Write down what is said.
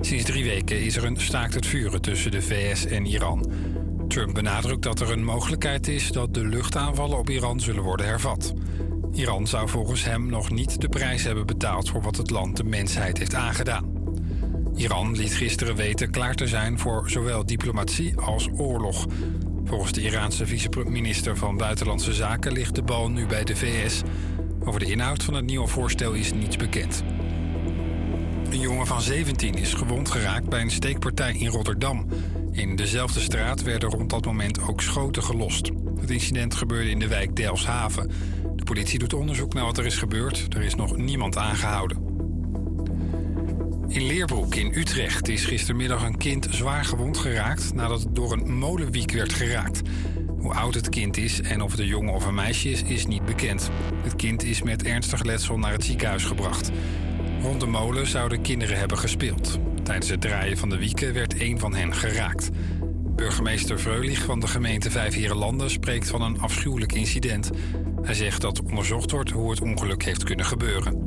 Sinds 3 weken is er een staakt het vuren tussen de VS en Iran. Trump benadrukt dat er een mogelijkheid is dat de luchtaanvallen op Iran zullen worden hervat. Iran zou volgens hem nog niet de prijs hebben betaald voor wat het land de mensheid heeft aangedaan. Iran liet gisteren weten klaar te zijn voor zowel diplomatie als oorlog. Volgens de Iraanse vice-minister van Buitenlandse Zaken ligt de bal nu bij de VS. Over de inhoud van het nieuwe voorstel is niets bekend. Een jongen van 17 is gewond geraakt bij een steekpartij in Rotterdam. In dezelfde straat werden rond dat moment ook schoten gelost. Het incident gebeurde in de wijk Delfshaven. De politie doet onderzoek naar wat er is gebeurd. Er is nog niemand aangehouden. In Leerbroek in Utrecht is gistermiddag een kind zwaar gewond geraakt nadat het door een molenwiek werd geraakt. Hoe oud het kind is en of het een jongen of een meisje is niet bekend. Het kind is met ernstig letsel naar het ziekenhuis gebracht. Rond de molen zouden kinderen hebben gespeeld. Tijdens het draaien van de wieken werd een van hen geraakt. Burgemeester Freulich van de gemeente Vijfheerenlanden spreekt van een afschuwelijk incident. Hij zegt dat onderzocht wordt hoe het ongeluk heeft kunnen gebeuren.